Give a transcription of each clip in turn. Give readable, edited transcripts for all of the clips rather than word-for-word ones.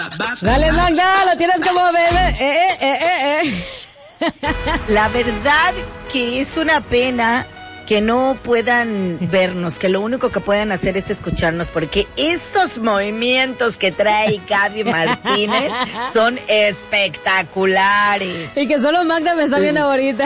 Dale, Magda, lo tienes como bebé. La verdad que es una pena que no puedan vernos, que lo único que puedan hacer es escucharnos, porque esos movimientos que trae Gaby Martínez son espectaculares. Y que solo Magda me está viendo ahorita.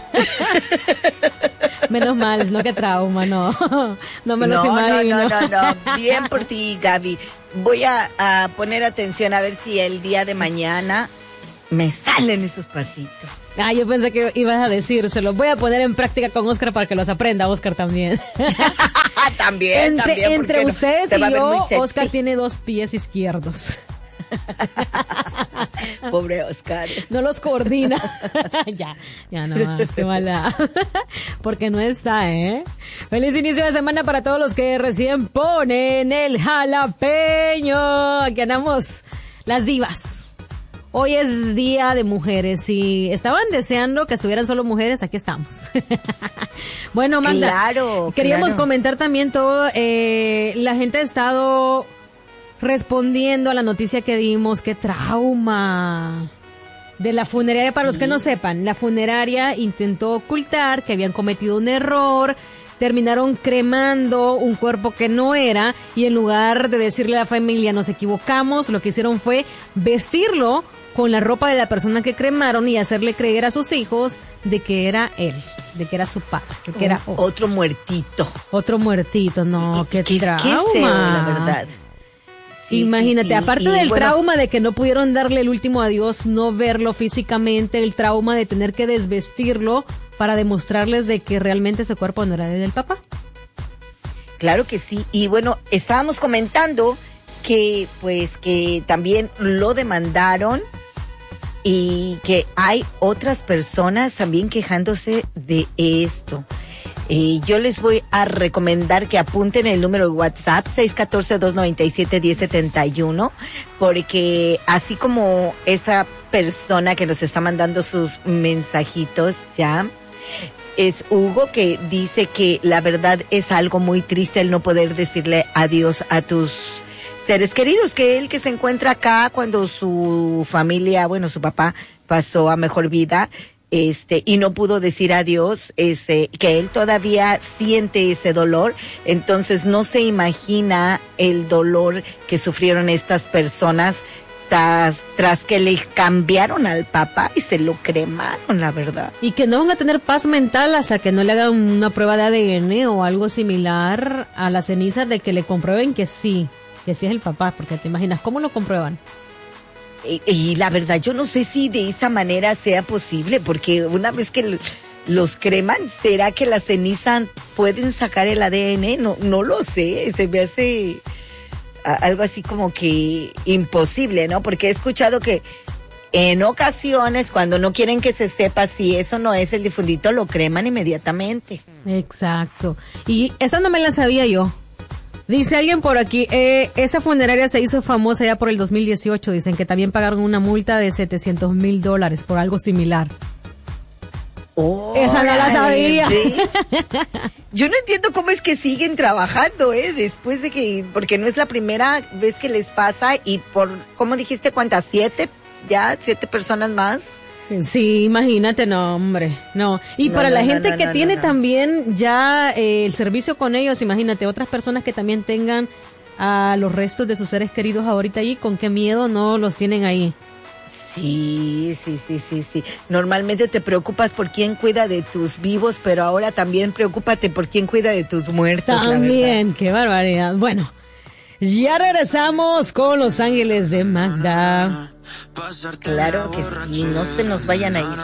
Menos mal, no que trauma, no me los imagino. No, bien por ti, Gaby. Voy a poner atención a ver si el día de mañana me salen esos pasitos. Yo pensé que ibas a decir, se los voy a poner en práctica con Oscar para que los aprenda, Oscar también. También. Entre no? ustedes y yo, Oscar tiene 2 pies izquierdos. Pobre Oscar. No los coordina. ya no más, qué mala. Porque no está, Feliz inicio de semana para todos los que recién ponen el jalapeño. Aquí andamos las divas. Hoy es Día de Mujeres y estaban deseando que estuvieran solo mujeres, aquí estamos. Bueno, Magda, queríamos comentar también todo, la gente ha estado respondiendo a la noticia que dimos, qué trauma de la funeraria. Para los que no sepan, la funeraria intentó ocultar que habían cometido un error, terminaron cremando un cuerpo que no era y en lugar de decirle a la familia nos equivocamos, lo que hicieron fue vestirlo con la ropa de la persona que cremaron y hacerle creer a sus hijos de que era él, de que era su padre, de que era Oscar. Otro muertito, no, qué trauma. Qué feo, la verdad. Sí, imagínate, aparte del trauma de que no pudieron darle el último adiós, no verlo físicamente, el trauma de tener que desvestirlo para demostrarles de que realmente ese cuerpo no era del papá. Claro que sí, y bueno, estábamos comentando que pues que también lo demandaron y que hay otras personas también quejándose de esto. Yo les voy a recomendar que apunten el número de WhatsApp 614-297-1071, porque así como esta persona que nos está mandando sus mensajitos ya, es Hugo, que dice que la verdad es algo muy triste el no poder decirle adiós a tus seres queridos, que él que se encuentra acá cuando su familia, bueno, su papá pasó a mejor vida, y no pudo decir adiós, que él todavía siente ese dolor, entonces no se imagina el dolor que sufrieron estas personas tras que le cambiaron al papá y se lo cremaron, la verdad. Y que no van a tener paz mental hasta que no le hagan una prueba de ADN o algo similar a la ceniza, de que le comprueben que sí es el papá, porque te imaginas cómo lo comprueban. Y la verdad, yo no sé si de esa manera sea posible, porque una vez que los creman, ¿será que la ceniza pueden sacar el ADN? No lo sé, se me hace algo así como que imposible, ¿no? Porque he escuchado que en ocasiones, cuando no quieren que se sepa si eso no es el difundito, lo creman inmediatamente. Exacto. Y esta no me la sabía yo. Dice alguien por aquí, esa funeraria se hizo famosa ya por el 2018, dicen que también pagaron una multa de $700,000 por algo similar. Oh, esa no la sabía. Yo no entiendo cómo es que siguen trabajando, después de que, porque no es la primera vez que les pasa, y por, ¿cómo dijiste cuántas? 7 personas más. Sí, imagínate, no, hombre, no. Y para la gente que tiene también ya el servicio con ellos, imagínate, otras personas que también tengan a los restos de sus seres queridos ahorita allí, con qué miedo no los tienen ahí. Sí. Normalmente te preocupas por quién cuida de tus vivos, pero ahora también preocúpate por quién cuida de tus muertos. También, qué barbaridad. Bueno, ya regresamos con Los Ángeles de Magda. Claro que sí, no se nos vayan a ir.